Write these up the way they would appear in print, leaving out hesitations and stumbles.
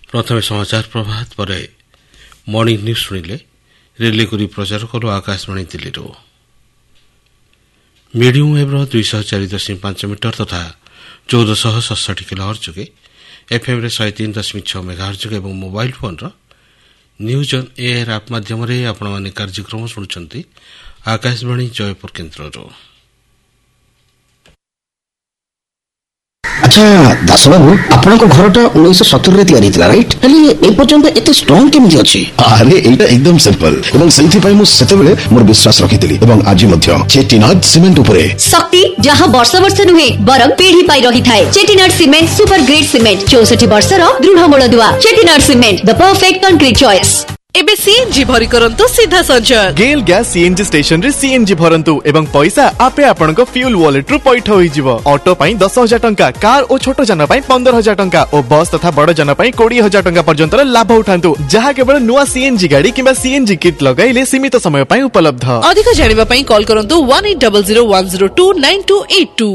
प्रथमे समाचार प्रभात पर मॉर्निंग न्यूज शुणिले रिले करी प्रचार कलु आकाशवाणी दिल्ली मीडियम वेव्र 204.5 मीटर तथा 1467 किलोहर्ट्ज जोगे एफएम 103.6 मेगाहर्ट्ज जोगे और mobile phone news on air आप माध्यम आपण कार्यक्रम शुणुंट आकाशवाणी जयपुर केन्द्र। अच्छा दास बाबू आपण घरटा 1970 रे तैयारी राइट हेले ए पर्यंत एते स्ट्रांग केमि अछि? अरे एटा एकदम सिंपल एवं सेंथि पय मु सेतेबेले मोर विश्वास रखितली एवं आज मध्य चेटिनाड सीमेंट उपरे शक्ति जहां वर्ष वर्ष नुहे बरम पीढ़ी पाई रही थाए। Chettinad cement super grade cement 64 वर्ष रो दृढ़ मूलदुआ। Chettinad cement the perfect concrete choice. एबे सीएनजी भरी करंतु सीधा संचार गेल गैस सीएनजी स्टेशन रे सीएनजी भरंतु एवं पैसा आपे आपनक फ्यूल वॉलेट रु पैठ होई जिवो। ऑटो पई 10,000 टंका, कार और छोटो जन पई 15,000 टंका और बस तथा बड़ जन पई 20,000 टंका पर्यंत लाभ उठांतु जहा केवल नुवा सीएनजी गाड़ी किबा सीएनजी किट लगाइले सीमित समय पई उपलब्ध। अधिक जानिबा पई कॉल करंतु 180010298282।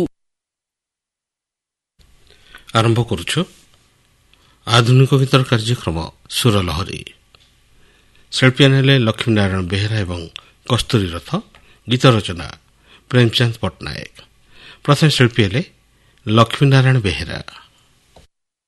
आरंभ करूछु आधुनिक गीतर कार्यक्रम सुरलहरी। शिल्पी ने लक्ष्मी नारायण बेहेरा एवं कस्तूरी रथ, गीत रचना प्रेमचंद पट्टनायक। प्रथम शिल्पी लक्ष्मी नारायण बेहेरा।